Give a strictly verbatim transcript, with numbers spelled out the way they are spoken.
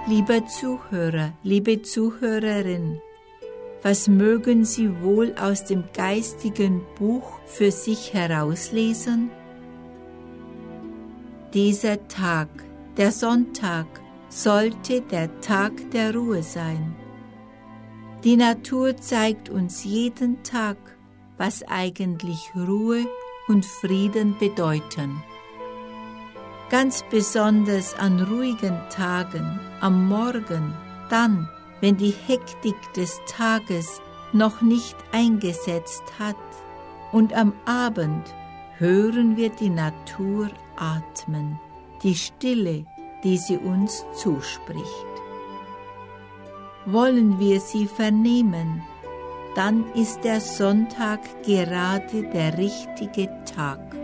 Lieber Zuhörer, liebe Zuhörerin, was mögen Sie wohl aus dem geistigen Buch für sich herauslesen? Dieser Tag, der Sonntag, sollte der Tag der Ruhe sein. Die Natur zeigt uns jeden Tag, was eigentlich Ruhe und Frieden bedeuten. Ganz besonders an ruhigen Tagen, am Morgen, dann, wenn die Hektik des Tages noch nicht eingesetzt hat, und am Abend hören wir die Natur atmen, die Stille, die sie uns zuspricht. Wollen wir sie vernehmen, dann ist der Sonntag gerade der richtige Tag.